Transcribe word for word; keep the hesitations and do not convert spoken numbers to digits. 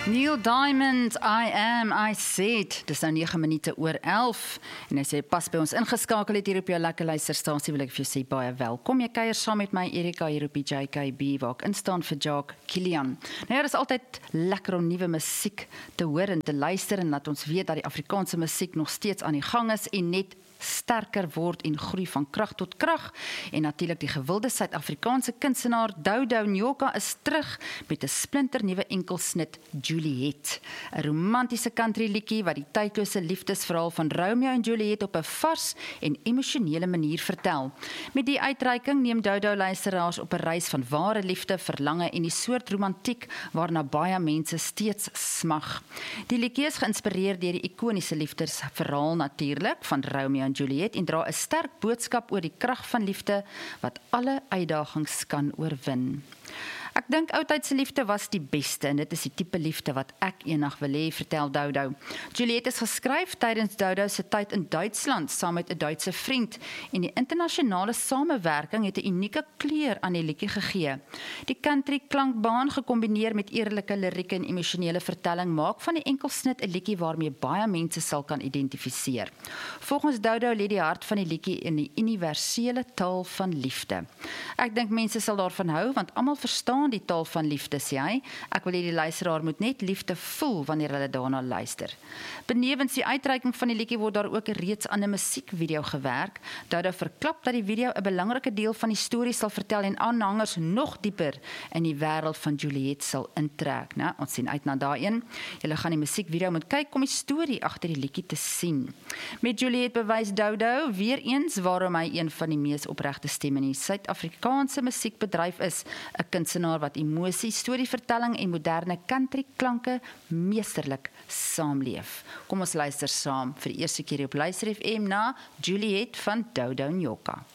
Neil Diamond, I am, I said. Dis nou nege minute oor elf. En as jy pas by ons ingeskakel het hier op jou lekker luisterstasie, wil ek vir jou sê baie welkom. Jy kuier saam met my Erika hier op die J K B, waar ek instaan vir Jacques Kilian. Nou ja, dis altyd lekker om nuwe musiek te hoor en te luister, en laat ons weet dat die Afrikaanse musiek nog steeds aan die gang is en net sterker word en groei van krag tot krag. En natuurlik die gewilde Suid-Afrikaanse kunstenaar Dodo Nyoka is terug met 'n splinternuwe enkelsnit Juliet, 'n romantiese country liedjie wat die tydlose liefdesverhaal van Romeo en Juliet op 'n vars en emosionele manier vertel. Met die uitreiking neem Dodo luisteraars op 'n reis van ware liefde, verlange en die soort romantiek waarna baie mense steeds smag. Die liedjie is geïnspireer deur die ikoniese liefdesverhaal natuurlik van Romeo en Juliet en dra 'n sterk boodskap oor die krag van liefde wat alle uitdagings kan oorwin. Ek dink oudtydse liefde was die beste en dit is die tipe liefde wat ek eendag wil hê, vertel Dodo. Juliet is geskryf tydens Dodo se tyd in Duitsland saam met 'n Duitse vriend en die internasionale samewerking het 'n unieke kleur aan die liedjie gegee. Die country klankbaan gekombineer met eerlike lirieke en emosionele vertelling maak van die enkelsnit 'n liedjie waarmee baie mense sal kan identifiseer. Volgens Dodo lê die hart van die liedjie in die universele taal van liefde. Ek dink mense sal daarvan hou want almal verstaan die taal van liefde, sê hy. Ek wil hê die luisteraar moet net liefde voel wanneer hulle daarna luister. Benewens die uitreiking van die liedjie word daar ook reeds aan 'n musiekvideo gewerk. Dodo verklap dat die video 'n belangrike deel van die storie sal vertel en aanhangers nog dieper in die wêreld van Juliet sal intrek. Nou, ons sien uit na daai een. Julle gaan die musiekvideo moet kyk om die storie agter die liedjie te sien. Met Juliet bewys Dodo weer eens waarom hy een van die mees opregte stemme in die Suid-Afrikaanse musiekbedryf is, 'n kunstenaar wat emosie, storievertelling en moderne country klanke meesterlik saamleef. Kom ons luister saam vir die eerste keer op Luister F M na Juliet van Dodo Nyoka.